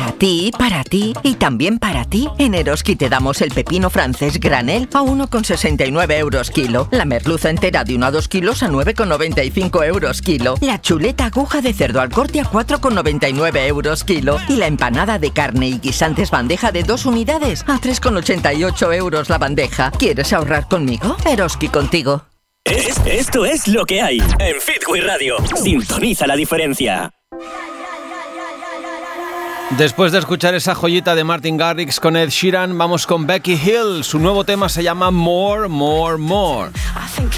para ti y también para ti. En Eroski te damos el pepino francés granel a 1,69 euros kilo. La merluza entera de 1 a 2 kilos a 9,95 euros kilo. La chuleta aguja de cerdo al corte a 4,99 euros kilo. Y la empanada de carne y guisantes bandeja de 2 unidades a 3,88 euros la bandeja. ¿Quieres ahorrar conmigo? Eroski contigo. Esto es lo que hay en Fitwi Radio. Sintoniza la diferencia. Después de escuchar esa joyita de Martin Garrix con Ed Sheeran, vamos con Becky Hill. Su nuevo tema se llama More, More, More.